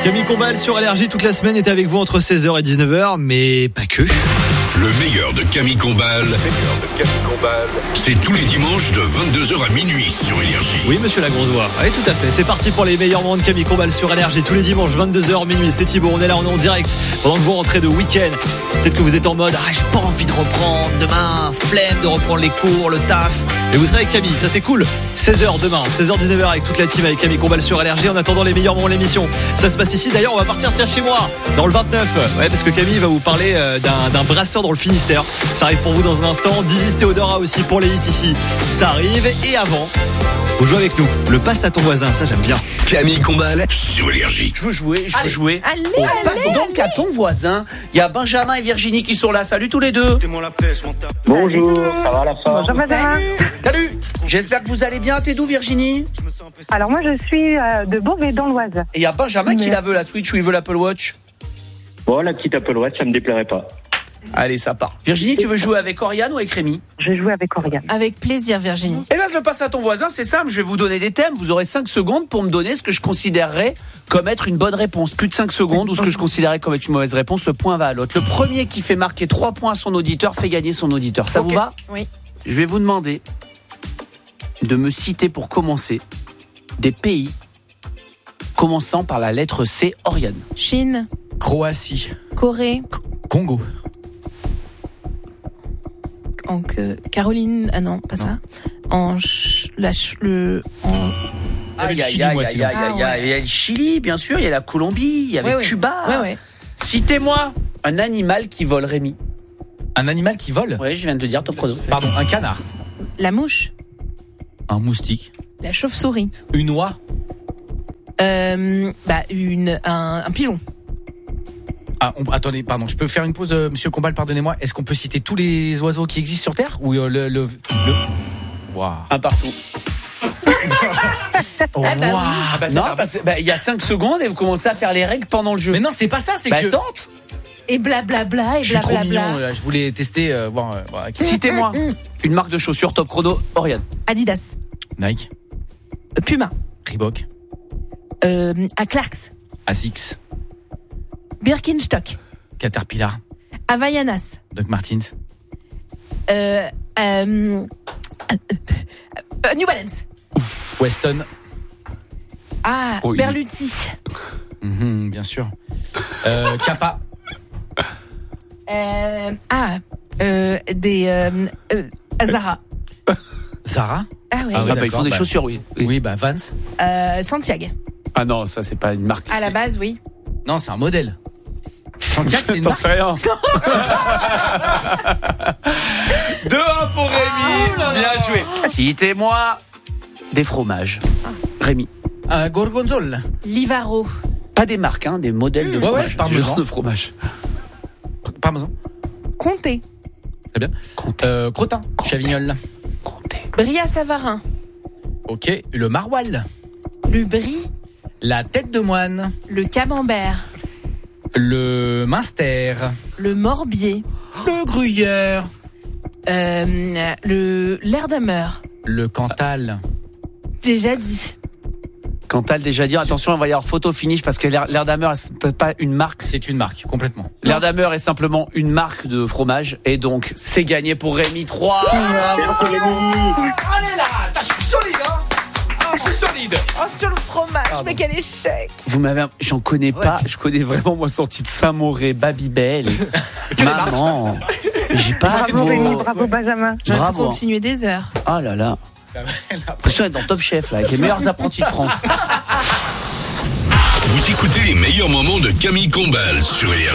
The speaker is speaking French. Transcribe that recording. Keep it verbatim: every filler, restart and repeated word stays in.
Camille Combal sur Énergie toute la semaine est avec vous entre seize heures et dix-neuf heures, mais pas que. Le meilleur de Camille Combal, c'est tous les dimanches de vingt-deux heures à minuit sur Énergie. Oui, monsieur Lagrosois. Oui, tout à fait. C'est parti pour les meilleurs moments de Camille Combal sur Énergie tous les dimanches, vingt-deux heures minuit. C'est Thibaut, on est là, on est en direct pendant que vous rentrez de week-end. Peut-être que vous êtes en mode, ah, j'ai pas envie de reprendre demain, flemme de reprendre les cours, le taf. Et vous serez avec Camille, ça c'est cool. seize heures demain, seize heures dix-neuf heures avec toute la team, avec Camille Combal sur Énergie en attendant les meilleurs moments de l'émission. Ça se passe ici. D'ailleurs, on va partir tiens chez moi dans le vingt-neuf. Ouais, parce que Camille va vous parler d'un, d'un brasseur dans le Finistère. Ça arrive pour vous dans un instant. Dizzy Théodora aussi pour les hits ici. Ça arrive. Et avant, vous jouez avec nous. Le passe à ton voisin, ça j'aime bien. Camille Combal sur Énergie. Je veux jouer, je veux allez, jouer. Allez, On allez, passe allez. donc à ton voisin. Il y a Benjamin et Virginie qui sont là. Salut tous les deux. Bonjour, ça va la forme? Bonjour madame. Salut. J'espère que vous allez bien. T'es d'où Virginie? Alors moi je suis euh, de Beauvais dans l'Oise. Et il y a Benjamin qui la veut la Switch ou il veut l'Apple Watch. Bon, la petite Apple Watch, ça me déplairait pas. Allez, ça part. Virginie, tu veux jouer avec Oriane ou avec Rémi? Je vais jouer avec Oriane. Avec plaisir, Virginie. Eh bien, je le passe à ton voisin, c'est simple, je vais vous donner des thèmes, vous aurez cinq secondes pour me donner ce que je considérerais comme être une bonne réponse. Plus de cinq secondes ou ce que je considérerais comme être une mauvaise réponse, le point va à l'autre. Le premier qui fait marquer trois points à son auditeur fait gagner son auditeur. Ça Okay. vous va? Oui. Je vais vous demander de me citer pour commencer des pays commençant par la lettre C, Oriane. Chine, Croatie, Corée, Congo, en que Caroline, ah non, pas Non. ça. En ch, la ch, le en avait Aïe, le aïe, Chili, aïe, moi, aïe, sinon. aïe, aïe, Ah, aïe, il y a le Chili, bien sûr, il y a la Colombie, il y avait ouais, ouais. Cuba. Ouais ouais. Citez-moi un animal qui vole, Rémi. Un animal qui vole? Oui, je viens de te dire, top chrono. Pardon, un canard, La mouche, un moustique, la chauve-souris. une oie, Euh, bah une un, un pigeon. ah, on, attendez, pardon, je peux faire une pause, euh, monsieur Combal, pardonnez-moi. Est-ce qu'on peut citer tous les oiseaux qui existent sur Terre? Ou euh, le... le, le... Waouh. Un partout. Oh, Ah bah waouh. oui. Ah bah, c'est Non, pas- parce qu'il bah, y a cinq secondes et vous commencez à faire les règles pendant le jeu. Mais non, c'est pas ça, c'est bah, que je... tente. Et blablabla et je suis trop blablabla. mignon, là. Je voulais tester, euh, voir... euh, voir qui- Citez-moi une marque de chaussures top chrono, Oriane. Adidas, Nike, euh, Puma, Reebok, euh, à Clarks, Asics, Birkenstock, Caterpillar, Havaianas, Doc Martens, euh, euh, euh, New Balance. Weston, Ah, Oh, il- Berluti. mhm, bien sûr, euh, Kappa, Euh, ah, euh, des euh, euh, Zara. Zara. Ah oui. Ah Ah oui, bah, ils d'accord, font des bah. chaussures, oui. Oui, bah Vans. Euh, Santiago. Ah non, ça c'est pas une marque. À la base, oui. Non, c'est un modèle. Santiago, c'est une T'en marque. sais rien. deux un pour Rémi. Bien joué. Citez-moi des fromages. Rémi. Un gorgonzola. Livaro. Pas des marques, hein, des modèles de Ouais, ouais, fromage. parmesan. Des genres de fromage. Parmesan. Comté. Très bien. Euh, crottin. Chavignol. Comté. Bria Savarin. Ok. Le maroilles. Le Brie. La tête de moine. Le Camembert. Le minster. Le Morbier. Le gruyère. Euh, le l'Erdameur. Le cantal. Déjà dit. Cantal déjà dit, attention, il va y avoir photo finish parce que l'air l'air d'Amer, c'est pas une marque. C'est une marque, complètement. L'air d'Amer est simplement une marque de fromage et donc c'est gagné pour Rémi. trois. Allez là, je suis solide, hein. Je suis solide. Oh, sur le fromage, mais quel échec. Vous m'avez, j'en connais Ouais. pas, je connais vraiment moi sorti de Saint-Mauré, Babybel, maman. J'ai pas Bravo vos- Rémi, bravo Benjamin. J'aurais pu Bravo. continuer des heures. Oh là là. L'impression d'être dans Top Chef là, avec les meilleurs apprentis de France. Vous écoutez les meilleurs moments de Camille Combal sur Énergie.